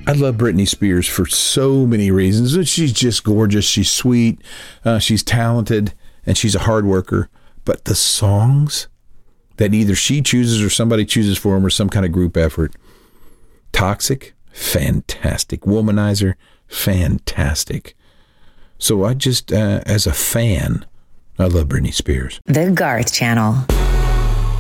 I love Britney Spears for so many reasons. She's just gorgeous. She's sweet. She's talented, and she's a hard worker. But the songs that either she chooses or somebody chooses for them or some kind of group effort. Toxic, fantastic. Womanizer, fantastic. So I just, as a fan, I love Britney Spears. The Garth Channel.